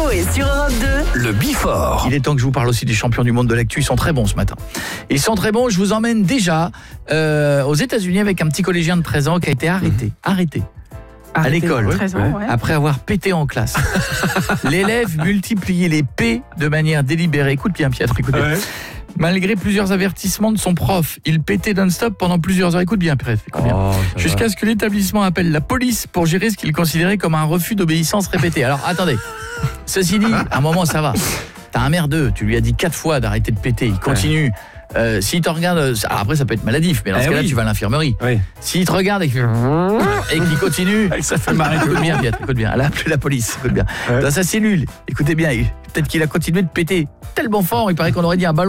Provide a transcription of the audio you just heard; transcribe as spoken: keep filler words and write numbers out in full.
et sur Europe deux, le Before. Il est temps que je vous parle aussi des champions du monde de l'actu. Ils sont très bons ce matin. Ils sont très bons. Je vous emmène déjà euh, aux États-Unis avec un petit collégien de treize ans qui a été arrêté. Mmh. Arrêté. À l'école, treize ans, ouais. après avoir pété en classe. L'élève multipliait les P de manière délibérée. Écoute bien, Pierre, écoute bien. Ouais. Malgré plusieurs avertissements de son prof, il pétait non-stop pendant plusieurs heures. Écoute bien, Pierre, écoute bien. Oh, jusqu'à ce que l'établissement appelle la police pour gérer ce qu'il considérait comme un refus d'obéissance répété. Alors, attendez. Ceci dit, à un moment, ça va. T'as un merdeux, tu lui as dit quatre fois d'arrêter de péter. Il continue. Ouais. Euh, s'il te regarde, alors après ça peut être maladif, mais dans eh ce cas-là oui. tu vas à l'infirmerie. Oui. S'il te regarde et qu'il et qu'il continue, ça fait marrer. Écoute bien, Pierre, écoute bien. Elle a appelé la police, écoute bien. Ouais. Dans sa cellule, écoutez bien, peut-être qu'il a continué de péter tellement fort, il paraît qu'on aurait dit un ballon.